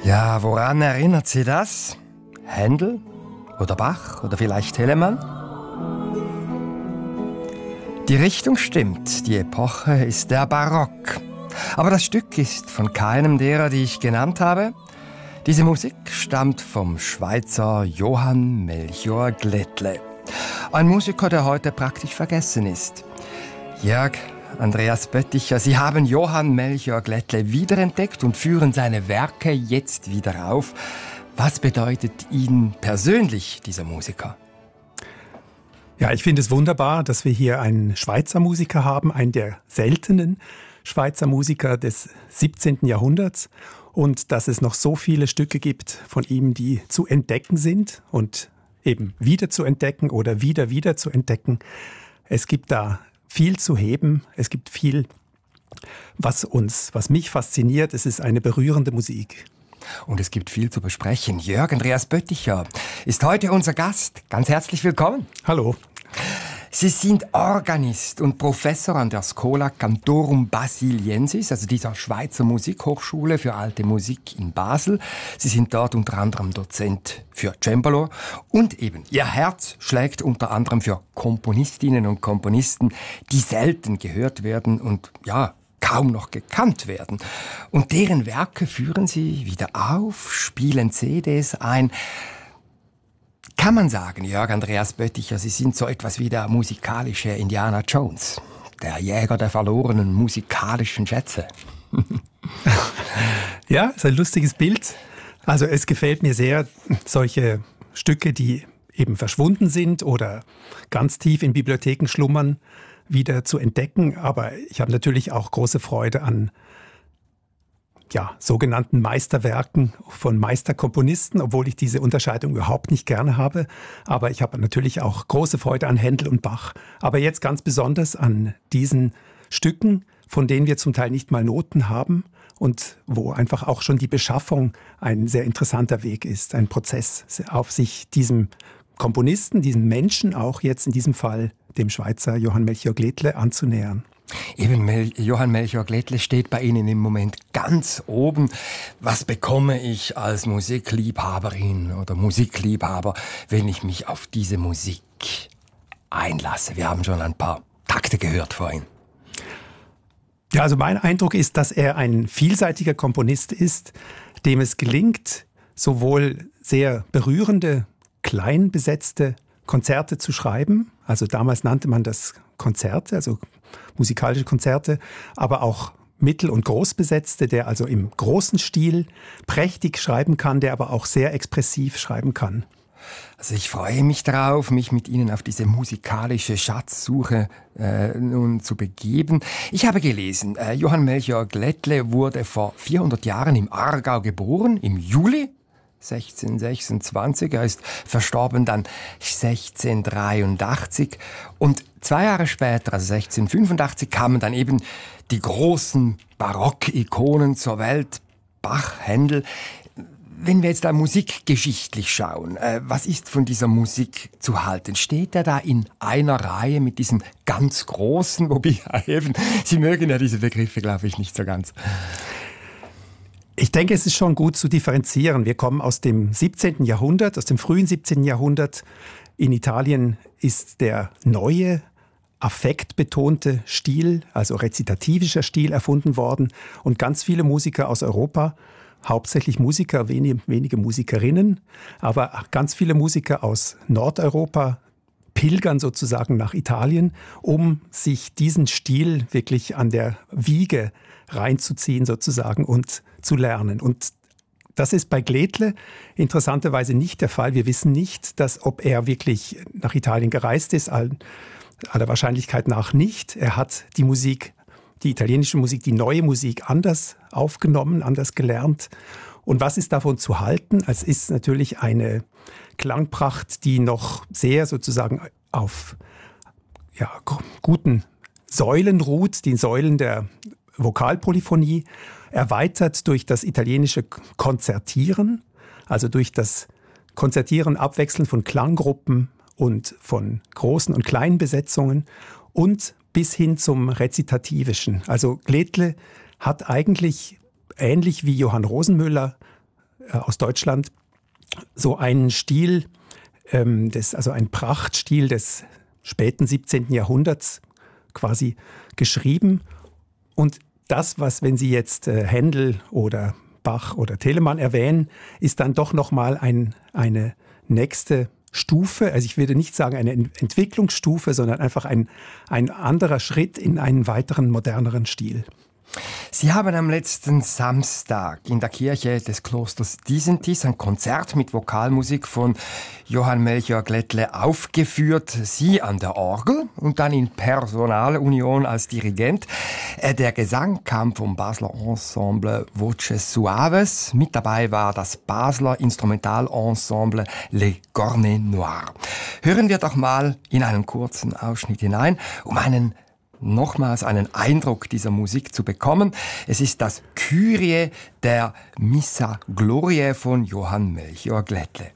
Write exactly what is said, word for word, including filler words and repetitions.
Ja, woran erinnert Sie das? Händel oder Bach oder vielleicht Telemann? Die Richtung stimmt, die Epoche ist der Barock. Aber das Stück ist von keinem derer, die ich genannt habe. Diese Musik stammt vom Schweizer Johann Melchior Glättle. Ein Musiker, der heute praktisch vergessen ist. Jörg, Andreas Bötticher, Sie haben Johann Melchior Glättle wiederentdeckt und führen seine Werke jetzt wieder auf. Was bedeutet Ihnen persönlich dieser Musiker? Ja, ich finde es wunderbar, dass wir hier einen Schweizer Musiker haben, einen der seltenen Schweizer Musiker des siebzehnten Jahrhunderts, und dass es noch so viele Stücke gibt von ihm, die zu entdecken sind und eben wieder zu entdecken oder wieder wieder zu entdecken. Es gibt da viel zu heben, es gibt viel, was uns, was mich fasziniert. Es ist eine berührende Musik. Und es gibt viel zu besprechen. Jörg Andreas Bötticher ist heute unser Gast. Ganz herzlich willkommen. Hallo. Sie sind Organist und Professor an der Schola Cantorum Basiliensis, also dieser Schweizer Musikhochschule für alte Musik in Basel. Sie sind dort unter anderem Dozent für Cembalo und eben Ihr Herz schlägt unter anderem für Komponistinnen und Komponisten, die selten gehört werden und ja, kaum noch gekannt werden. Und deren Werke führen Sie wieder auf, spielen C Ds ein. Kann man sagen, Jörg Andreas Bötticher, Sie sind so etwas wie der musikalische Indiana Jones, der Jäger der verlorenen musikalischen Schätze. Ja, ist ein lustiges Bild. Also es gefällt mir sehr, solche Stücke, die eben verschwunden sind oder ganz tief in Bibliotheken schlummern, wieder zu entdecken. Aber ich habe natürlich auch große Freude an ja, sogenannten Meisterwerken von Meisterkomponisten, obwohl ich diese Unterscheidung überhaupt nicht gerne habe. Aber ich habe natürlich auch große Freude an Händel und Bach. Aber jetzt ganz besonders an diesen Stücken, von denen wir zum Teil nicht mal Noten haben und wo einfach auch schon die Beschaffung ein sehr interessanter Weg ist, ein Prozess, auf sich diesem Komponisten, diesem Menschen auch jetzt in diesem Fall dem Schweizer Johann Melchior Glättle anzunähern. Eben, Mel- Johann Melchior Glättle steht bei Ihnen im Moment ganz oben. Was bekomme ich als Musikliebhaberin oder Musikliebhaber, wenn ich mich auf diese Musik einlasse? Wir haben schon ein paar Takte gehört vorhin. Ja, also mein Eindruck ist, dass er ein vielseitiger Komponist ist, dem es gelingt, sowohl sehr berührende, klein besetzte Konzerte zu schreiben. Also damals nannte man das Konzerte, also musikalische Konzerte, aber auch mittel- und großbesetzte, der also im großen Stil prächtig schreiben kann, der aber auch sehr expressiv schreiben kann. Also ich freue mich darauf, mich mit Ihnen auf diese musikalische Schatzsuche äh, nun zu begeben. Ich habe gelesen, äh, Johann Melchior Glättle wurde vor vierhundert Jahren im Aargau geboren, im Juli sechzehnhundertsechsundzwanzig. Er ist verstorben dann sechzehnhundertdreiundachtzig. Und zwei Jahre später, also sechzehnhundertfünfundachtzig, kamen dann eben die großen Barock-Ikonen zur Welt, Bach, Händel. Wenn wir jetzt da musikgeschichtlich schauen, äh, was ist von dieser Musik zu halten? Steht er da in einer Reihe mit diesen ganz Großen? Wobei, eben, Sie mögen ja diese Begriffe, glaube ich, nicht so ganz. Ich denke, es ist schon gut zu differenzieren. Wir kommen aus dem siebzehnten Jahrhundert, aus dem frühen siebzehnten Jahrhundert. In Italien ist der neue, affektbetonte Stil, also rezitativischer Stil, erfunden worden. Und ganz viele Musiker aus Europa, hauptsächlich Musiker, wenige, wenige Musikerinnen, aber ganz viele Musiker aus Nordeuropa pilgern sozusagen nach Italien, um sich diesen Stil wirklich an der Wiege reinzuziehen sozusagen und zu lernen. Und das ist bei Glättle interessanterweise nicht der Fall. Wir wissen nicht, dass, ob er wirklich nach Italien gereist ist, aller Wahrscheinlichkeit nach nicht. Er hat die Musik, die italienische Musik, die neue Musik anders aufgenommen, anders gelernt. Und was ist davon zu halten? Es ist natürlich eine Klangpracht, die noch sehr sozusagen auf ja, guten Säulen ruht, die Säulen der Vokalpolyphonie, erweitert durch das italienische Konzertieren, also durch das Konzertieren, Abwechseln von Klanggruppen und von großen und kleinen Besetzungen und bis hin zum Rezitativischen. Also Glättle hat eigentlich, ähnlich wie Johann Rosenmüller, äh, aus Deutschland so einen Stil, ähm, des, also ein Prachtstil des späten siebzehnten Jahrhunderts quasi geschrieben. Und das, was, wenn Sie jetzt äh, Händel oder Bach oder Telemann erwähnen, ist dann doch nochmal ein, eine nächste Stufe. Also ich würde nicht sagen eine Entwicklungsstufe, sondern einfach ein, ein anderer Schritt in einen weiteren, moderneren Stil. Sie haben am letzten Samstag in der Kirche des Klosters Disentis ein Konzert mit Vokalmusik von Johann Melchior Glättle aufgeführt. Sie an der Orgel und dann in Personalunion als Dirigent. Der Gesang kam vom Basler Ensemble Voces Suaves. Mit dabei war das Basler Instrumentalensemble Les Cornets Noirs. Hören wir doch mal in einen kurzen Ausschnitt hinein, um einen nochmals einen Eindruck dieser Musik zu bekommen. Es ist das Kyrie der Missa Gloriae von Johann Melchior Glättle.